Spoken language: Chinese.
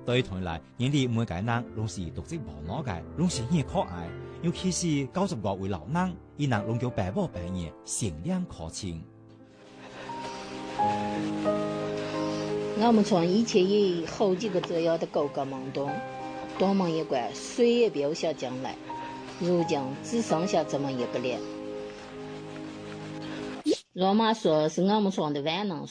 對同嚟，人哋每個人攏是獨自無腦嘅，攏是很可愛，尤其是90個為老人，伊能攏叫爸母白爺善良可親。 我們從以前有好幾個這樣的狗狗夢中，多夢一關，誰也別無想將來，如今只剩下這麼一個了。羅馬說是我們床的萬能